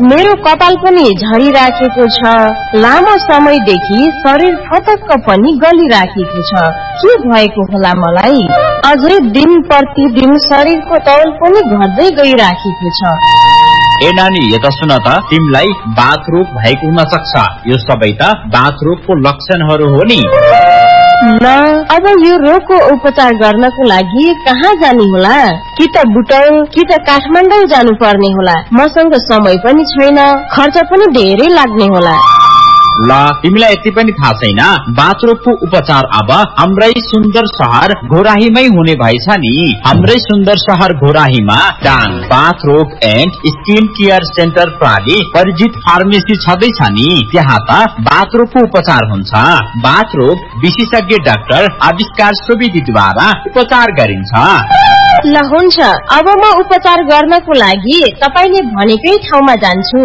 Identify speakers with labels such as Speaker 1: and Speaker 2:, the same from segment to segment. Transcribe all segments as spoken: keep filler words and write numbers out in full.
Speaker 1: मेरो कपाल पनि झरिराखेको छ, लामो समयदेखि शरीर फटक्क पनि गलिराखेको छ। के भएको होला मलाई? अझै दिन प्रतिदिन शरीरको तौल पनि घट्दै गइराखेको छ।
Speaker 2: ए नानी, यता सुन त, तिमीलाई बाथ रोग भएको हुन सक्छ। यो सबै त बाथ रोगको लक्षणहरू हो नि।
Speaker 1: न, अब यो रोगको उपचार गर्नको लागि कहाँ जाने होला? कि त बुटौल कि त काठमाडौँ जानु पर्ने होला। मसँग समय पनि छैन, खर्च पनि धेरै लाग्ने होला।
Speaker 2: ल, तिमीलाई यति पनि थाहा छैन? बाथ रोगको उपचार अब हाम्रै सुन्दर शहर घोराहीमै हुने भएछ नि। हाम्रै सुन्दर शहर घोराहीमा डाङ बाथ रोग एन्ड स्किन केयर सेन्टर प्रणाली परिचित फार्मेसी छँदैछ नि। त्यहाँ त बाथ रोगको उपचार हुन्छ। बाथ रोग विशेषज्ञ डाक्टर आविष्कार सुवेदीद्वारा उपचार गरिन्छ।
Speaker 1: ल हुन्छ, अब म उपचार गर्नको लागि तपाईले भनेकै ठाउँमा जान्छु।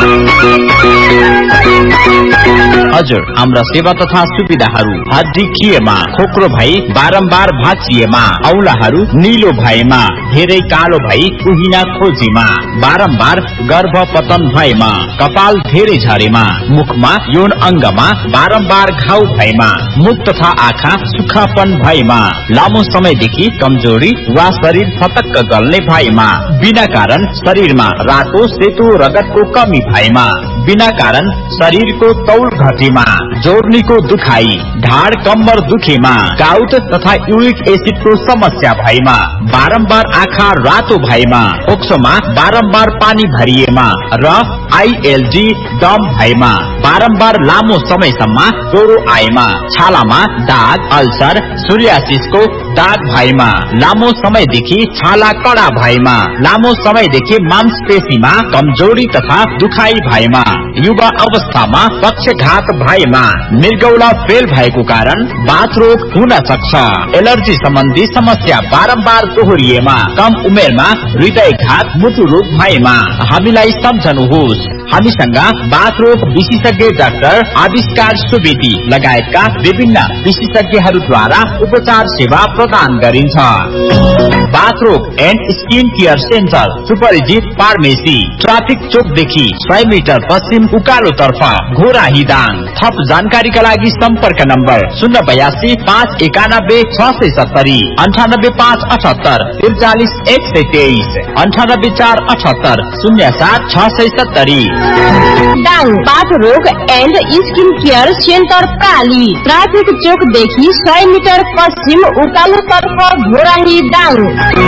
Speaker 2: हजुर, हाम्रा सेवा तथा सुविधाहरू हड्डी खिएमा, खोक्रो भई बारम्बार भाँचिएमा, औलाहरू निलो भएमा, धेरै कालो भई कुहिना खोजीमा, बारम्बार गर्भपतन भएमा, कपाल धेरै झरेमा, मुखमा यौन अंगमा बारम्बार घाउ भएमा, मुख तथा आँखा सुखापन भएमा, लामो समयदेखि कमजोरी वा शरीर फटक्क गल्ने भएमा, बिना कारण शरीरमा रातो सेतो रगतको कमी भएमा, बिना कारण शरीरको तौल घटेमा, जोर्नीको दुखाई, ढाड कम्मर दुखेमा, गाउट तथा युरिक एसिडको समस्या भएमा, बारम्बार आँखा रातो भएमा, ओक्सोमा बारम्बार पानी भरिएमा र आईएलडी दम भएमा, बारम्बार लामो समयसम्म ज्वरो आएमा, छालामा दाग, अल्सर, सोरियासिसको दाग भएमा, लामो समयदेखि छाला कडा भएमा, लामो समयदेखि मांसपेशीमा कमजोरी तथा दुखाई भएमा, युवा अवस्थामा पक्षघात भएमा, मृगौला फेल भएको कारण बाथ रोग हुन सक्छ, एलर्जी सम्बन्धी समस्या बारम्बार दोहोरिएमा, कम उमेरमा हृदयघात मुटु रोग भएमा हामीलाई सम्झनुहोस्। हामीसँग बाथ रोग विशेषज्ञ डाक्टर आविष्कार सुवेदी लगायतका विभिन्न विशेषज्ञहरूद्वारा उपचार सेवा प्रदान गरिन्छ। बाथ रोग एन्ड स्किन केयर सेन्टर सुपरिचित फार्मेसी ट्राफिक चोकदेखि सय मिटर पश्चिम उकालो तर्फ घोराही दाङ। थप जानकारीका लागि सम्पर्क नम्बर शून्य बयासी पाँच एकानब्बे छ सय सत्तरी अन्ठानब्बे पाँच अठहत्तर त्रिचालिस एक सय तेइस अन्ठानब्बे चार अठहत्तर शून्य सात छ सय सत्तरी।
Speaker 1: डाङ बाथ रोग and skin care centre प्राली traffic चोकदेखि सय मिटर पश्चिम उकालो तर्फ घोराही दाङ।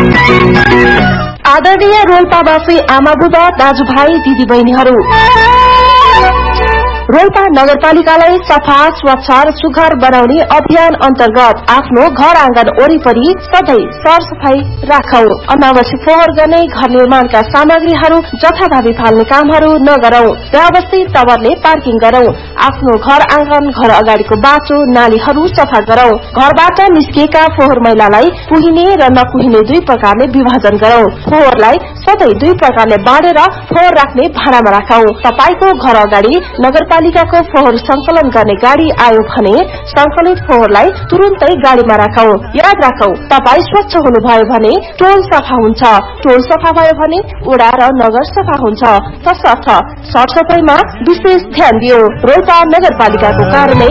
Speaker 3: आदरणीय रोल्पावासी आमा बुबा दाजुभाइ दिदी बहिनीहरू, रोल्पा नगरपालिकालाई सफा स्वच्छ र सुघर बनाउने अभियान अन्तर्गत आफ्नो घर आँगन वरिपरि सधैँ सरसफाई राखौ। अनावश्यक फोहोर गर्ने, घर निर्माणका सामग्रीहरू जथाभावी फाल्ने कामहरू नगरौं। व्यवस्थित तवरले पार्किङ गरौं। आफ्नो घर आँगन, घर अगाडिको बाटो, नालीहरू सफा गरौं। घरबाट निस्किएका फोहोर मैलालाई कुहिने र नकुहिने दुई प्रकारले विभाजन गरौं। फोहोरलाई सधैँ दुई प्रकारले बाँडेर फोहोर राख्ने भाँडामा राखौ। तपाईको घर अगाडि नगरपालिकाको फोहोर संकलन गर्ने गाडी आयो भने संकलित फोहोरलाई तुरुन्तै गाडीमा राखौ। याद राखौ, तपाई स्वच्छ हुनुभयो भने टोल सफा हुन्छ, टोल सफा भयो भने वडा र नगर सफा हुन्छ। तसर्थ सरसफाईमा विशेष ध्यान दियो। रोल्पा नगरपालिकाको कार्यालय